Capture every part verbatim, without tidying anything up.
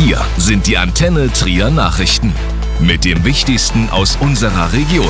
Hier sind die Antenne Trier Nachrichten mit dem Wichtigsten aus unserer Region.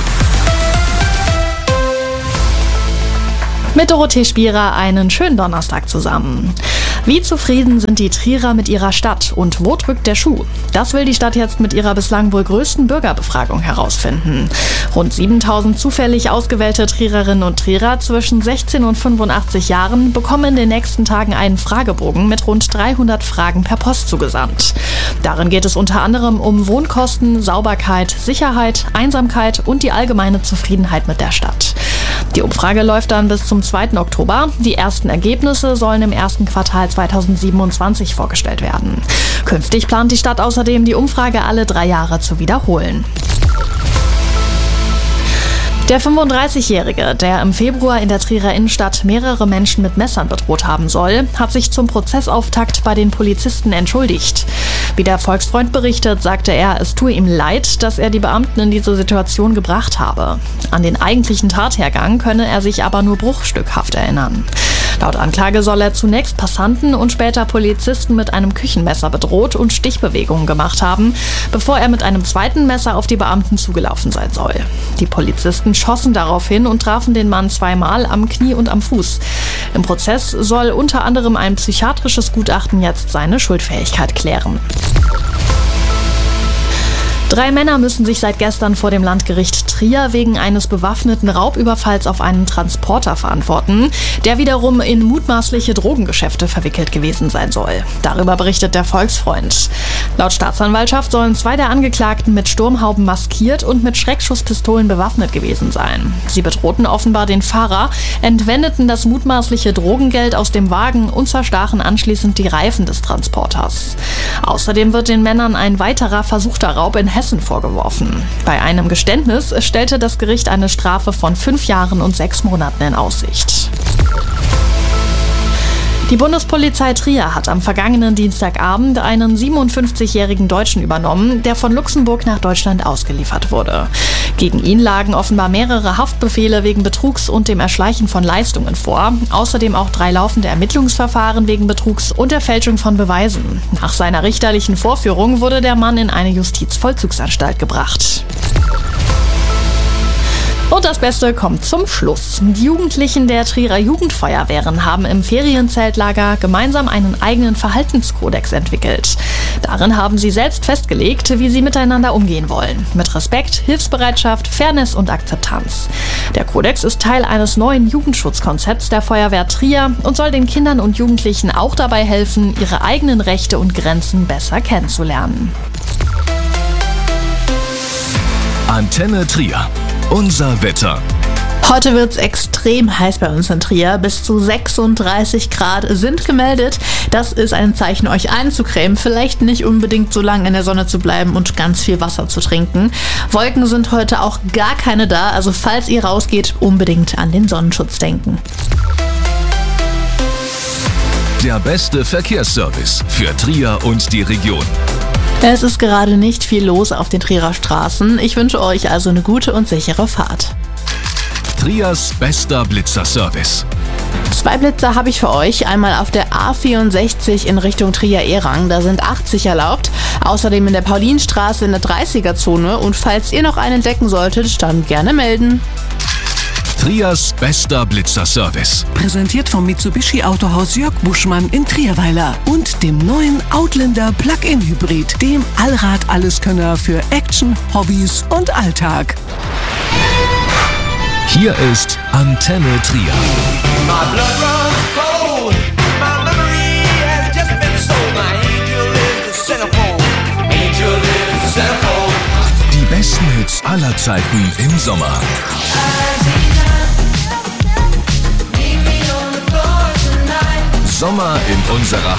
Mit Dorothee Spierer einen schönen Donnerstag zusammen. Wie zufrieden sind die Trierer mit ihrer Stadt und wo drückt der Schuh? Das will die Stadt jetzt mit ihrer bislang wohl größten Bürgerbefragung herausfinden. Rund siebentausend zufällig ausgewählte Triererinnen und Trierer zwischen sechzehn und fünfundachtzig Jahren bekommen in den nächsten Tagen einen Fragebogen mit rund dreihundert Fragen per Post zugesandt. Darin geht es unter anderem um Wohnkosten, Sauberkeit, Sicherheit, Einsamkeit und die allgemeine Zufriedenheit mit der Stadt. Die Umfrage läuft dann bis zum zweiten Oktober. Die ersten Ergebnisse sollen im ersten Quartal zweitausendsiebenundzwanzig vorgestellt werden. Künftig plant die Stadt außerdem, die Umfrage alle drei Jahre zu wiederholen. Der fünfunddreißigjährige, der im Februar in der Trierer Innenstadt mehrere Menschen mit Messern bedroht haben soll, hat sich zum Prozessauftakt bei den Polizisten entschuldigt. Wie der Volksfreund berichtet, sagte er, es tue ihm leid, dass er die Beamten in diese Situation gebracht habe. An den eigentlichen Tathergang könne er sich aber nur bruchstückhaft erinnern. Laut Anklage soll er zunächst Passanten und später Polizisten mit einem Küchenmesser bedroht und Stichbewegungen gemacht haben, bevor er mit einem zweiten Messer auf die Beamten zugelaufen sein soll. Die Polizisten schossen daraufhin und trafen den Mann zweimal am Knie und am Fuß. Im Prozess soll unter anderem ein psychiatrisches Gutachten jetzt seine Schuldfähigkeit klären. Drei Männer müssen sich seit gestern vor dem Landgericht Trier wegen eines bewaffneten Raubüberfalls auf einen Transporter verantworten, der wiederum in mutmaßliche Drogengeschäfte verwickelt gewesen sein soll. Darüber berichtet der Volksfreund. Laut Staatsanwaltschaft sollen zwei der Angeklagten mit Sturmhauben maskiert und mit Schreckschusspistolen bewaffnet gewesen sein. Sie bedrohten offenbar den Fahrer, entwendeten das mutmaßliche Drogengeld aus dem Wagen und zerstachen anschließend die Reifen des Transporters. Außerdem wird den Männern ein weiterer versuchter Raub in Hessen vorgeworfen. Bei einem Geständnis stellte das Gericht eine Strafe von fünf Jahren und sechs Monaten in Aussicht. Die Bundespolizei Trier hat am vergangenen Dienstagabend einen siebenundfünfzigjährigen Deutschen übernommen, der von Luxemburg nach Deutschland ausgeliefert wurde. Gegen ihn lagen offenbar mehrere Haftbefehle wegen Betrugs und dem Erschleichen von Leistungen vor. Außerdem auch drei laufende Ermittlungsverfahren wegen Betrugs und der Fälschung von Beweisen. Nach seiner richterlichen Vorführung wurde der Mann in eine Justizvollzugsanstalt gebracht. Und das Beste kommt zum Schluss. Die Jugendlichen der Trierer Jugendfeuerwehren haben im Ferienzeltlager gemeinsam einen eigenen Verhaltenskodex entwickelt. Darin haben sie selbst festgelegt, wie sie miteinander umgehen wollen. Mit Respekt, Hilfsbereitschaft, Fairness und Akzeptanz. Der Kodex ist Teil eines neuen Jugendschutzkonzepts der Feuerwehr Trier und soll den Kindern und Jugendlichen auch dabei helfen, ihre eigenen Rechte und Grenzen besser kennenzulernen. Antenne Trier. Unser Wetter. Heute wird's extrem heiß bei uns in Trier. Bis zu sechsunddreißig Grad sind gemeldet. Das ist ein Zeichen, euch einzucremen. Vielleicht nicht unbedingt so lange in der Sonne zu bleiben und ganz viel Wasser zu trinken. Wolken sind heute auch gar keine da. Also falls ihr rausgeht, unbedingt an den Sonnenschutz denken. Der beste Verkehrsservice für Trier und die Region. Es ist gerade nicht viel los auf den Trierer Straßen. Ich wünsche euch also eine gute und sichere Fahrt. Triers bester Blitzerservice. Zwei Blitzer habe ich für euch. Einmal auf der A vierundsechzig in Richtung Trier-Ehrang. Da sind achtzig erlaubt. Außerdem in der Paulinstraße in der dreißiger-Zone. Und falls ihr noch einen entdecken solltet, dann gerne melden. Triers bester Blitzerservice. Präsentiert vom Mitsubishi Autohaus Jörg Buschmann in Trierweiler und dem neuen Outlander Plug-in Hybrid, dem Allrad-Alleskönner für Action, Hobbys und Alltag. Hier ist Antenne Trier. Die besten Hits aller Zeiten im Sommer. Sommer in unserer